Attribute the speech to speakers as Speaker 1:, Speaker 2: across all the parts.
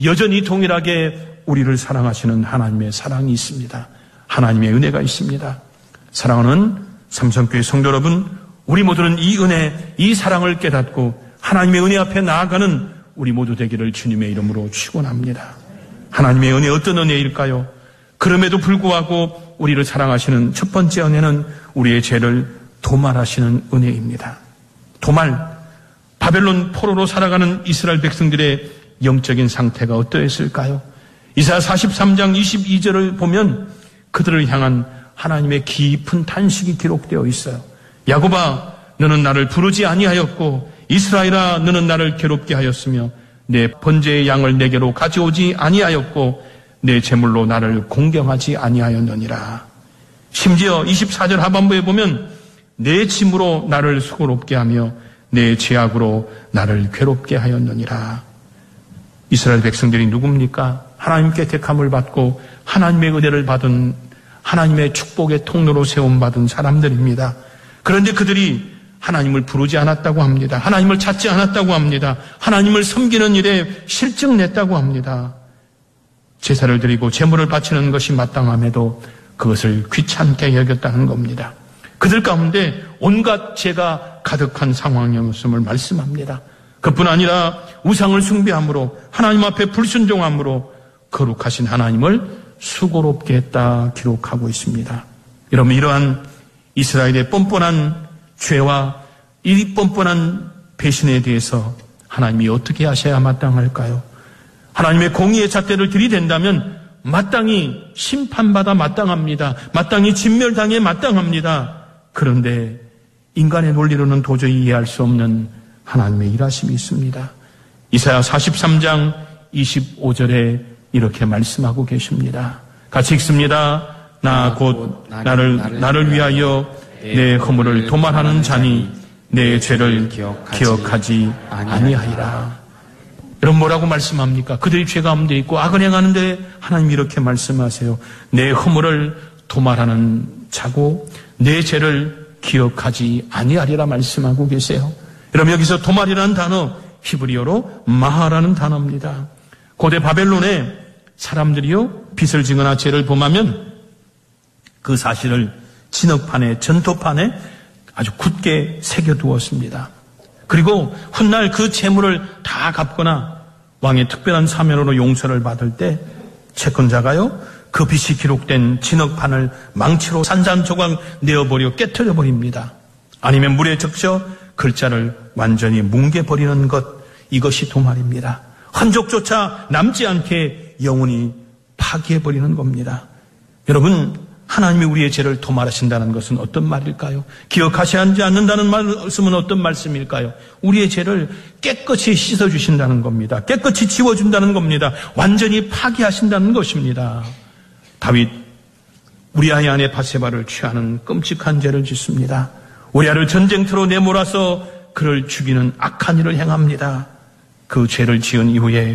Speaker 1: 여전히 동일하게 우리를 사랑하시는 하나님의 사랑이 있습니다. 하나님의 은혜가 있습니다. 사랑하는 삼성교회 성도 여러분, 우리 모두는 이 은혜, 이 사랑을 깨닫고 하나님의 은혜 앞에 나아가는 우리 모두 되기를 주님의 이름으로 축원합니다. 하나님의 은혜 어떤 은혜일까요? 그럼에도 불구하고 우리를 사랑하시는 첫 번째 은혜는 우리의 죄를 도말하시는 은혜입니다. 도말, 바벨론 포로로 살아가는 이스라엘 백성들의 영적인 상태가 어떠했을까요? 이사야 43장 22절을 보면 그들을 향한 하나님의 깊은 탄식이 기록되어 있어요. 야곱아, 너는 나를 부르지 아니하였고 이스라엘아, 너는 나를 괴롭게 하였으며 내 번제의 양을 내게로 가져오지 아니하였고 내 제물로 나를 공경하지 아니하였느니라. 심지어 24절 하반부에 보면 내 짐으로 나를 수고롭게 하며 내 죄악으로 나를 괴롭게 하였느니라. 이스라엘 백성들이 누굽니까? 하나님께 택함을 받고 하나님의 은혜를 받은, 하나님의 축복의 통로로 세움받은 사람들입니다. 그런데 그들이 하나님을 부르지 않았다고 합니다. 하나님을 찾지 않았다고 합니다. 하나님을 섬기는 일에 실증냈다고 합니다. 제사를 드리고 제물을 바치는 것이 마땅함에도 그것을 귀찮게 여겼다는 겁니다. 그들 가운데 온갖 죄가 가득한 상황이었음을 말씀합니다. 그뿐 아니라 우상을 숭배함으로 하나님 앞에 불순종함으로 거룩하신 하나님을 수고롭게 했다 기록하고 있습니다. 여러분, 이러한 이스라엘의 뻔뻔한 죄와 이 뻔뻔한 배신에 대해서 하나님이 어떻게 하셔야 마땅할까요? 하나님의 공의의 잣대를 들이댄다면 마땅히 심판받아 마땅합니다. 마땅히 진멸당해 마땅합니다. 그런데 인간의 논리로는 도저히 이해할 수 없는 하나님의 일하심이 있습니다. 이사야 43장 25절에 이렇게 말씀하고 계십니다. 같이 읽습니다. 나 곧 나를 위하여 내 허물을 도말하는 자니 내 죄를 기억하지 아니하리라. 여러분, 뭐라고 말씀합니까? 그들이 죄 가운데 있고 악을 행하는데 하나님이 이렇게 말씀하세요. 내 허물을 도말하는 자고 내 죄를 기억하지 아니하리라 말씀하고 계세요. 여러분, 여기서 도말이라는 단어, 히브리어로 마하라는 단어입니다. 고대 바벨론의 사람들이요, 빚을 지거나 죄를 범하면 그 사실을 진흙판에, 전토판에 아주 굳게 새겨두었습니다. 그리고 훗날 그 재물을 다 갚거나 왕의 특별한 사면으로 용서를 받을 때 채권자가요, 그 빚이 기록된 진흙판을 망치로 산산조각 내어버려 깨트려 버립니다. 아니면 물에 적셔 글자를 완전히 뭉개버리는 것, 이것이 도말입니다. 흔적조차 남지 않게 영원히 파괴해버리는 겁니다. 여러분, 하나님이 우리의 죄를 도말하신다는 것은 어떤 말일까요? 기억하셔야 하지 않는다는 말씀은 어떤 말씀일까요? 우리의 죄를 깨끗이 씻어주신다는 겁니다. 깨끗이 지워준다는 겁니다. 완전히 파괴하신다는 것입니다. 다윗, 우리아의 아내 바세바를 취하는 끔찍한 죄를 짓습니다. 우리아를 전쟁터로 내몰아서 그를 죽이는 악한 일을 행합니다. 그 죄를 지은 이후에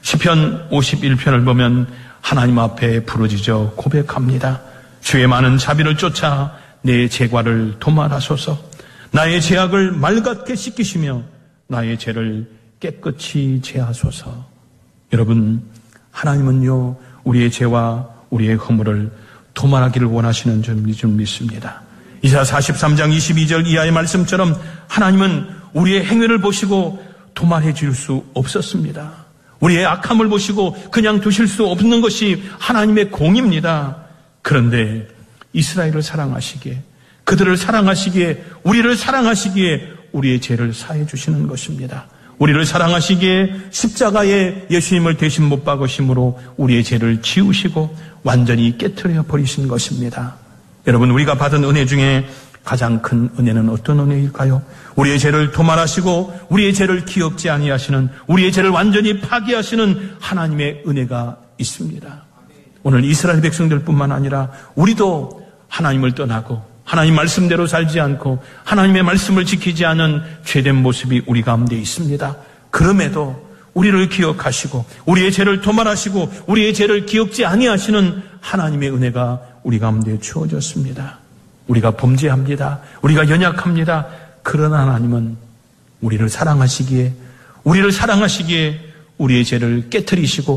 Speaker 1: 시편 51편을 보면 하나님 앞에 부르짖어 고백합니다. 주의 많은 자비를 쫓아 내 죄과를 도말하소서. 나의 죄악을 맑게 씻기시며 나의 죄를 깨끗이 제하소서. 여러분, 하나님은요, 우리의 죄와 우리의 허물을 도말하기를 원하시는 줄 믿습니다. 이사야 43장 22절 이하의 말씀처럼 하나님은 우리의 행위를 보시고 도말해 줄 수 없었습니다. 우리의 악함을 보시고 그냥 두실 수 없는 것이 하나님의 공입니다. 그런데 이스라엘을 사랑하시기에, 그들을 사랑하시기에, 우리를 사랑하시기에 우리의 죄를 사해 주시는 것입니다. 우리를 사랑하시기에 십자가에 예수님을 대신 못 박으심으로 우리의 죄를 지우시고 완전히 깨트려 버리신 것입니다. 여러분, 우리가 받은 은혜 중에 가장 큰 은혜는 어떤 은혜일까요? 우리의 죄를 도말하시고 우리의 죄를 기억지 아니하시는, 우리의 죄를 완전히 파괴하시는 하나님의 은혜가 있습니다. 오늘 이스라엘 백성들뿐만 아니라 우리도 하나님을 떠나고 하나님 말씀대로 살지 않고 하나님의 말씀을 지키지 않은 죄된 모습이 우리 가운데 있습니다. 그럼에도 우리를 기억하시고 우리의 죄를 도말하시고 우리의 죄를 기억지 아니하시는 하나님의 은혜가 우리 가운데 주어졌습니다. 우리가 범죄합니다. 우리가 연약합니다. 그러나 하나님은 우리를 사랑하시기에 우리의 죄를 깨트리시고